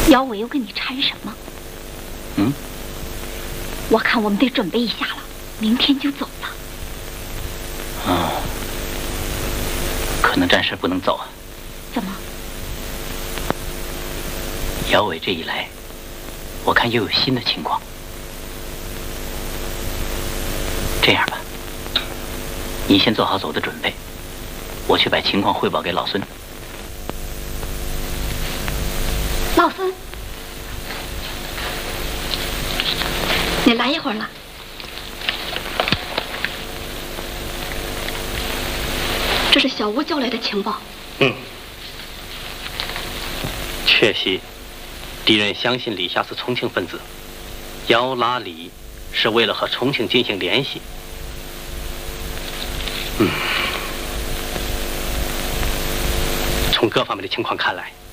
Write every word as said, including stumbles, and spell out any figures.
姚伟又跟你缠什么？ 嗯？ 我看我们得准备一下了，明天就走了。 哦，可能暂时不能走啊。 怎么？ 姚伟这一来，我看又有新的情况。这样吧，你先做好走的准备，我去把情况汇报给老孙。 老孙，你来一会儿了。这是小吴交来的情报。 嗯，确系敌人相信李霞是重庆分子，姚拉李是为了和重庆进行联系。嗯，从各方面的情况看来，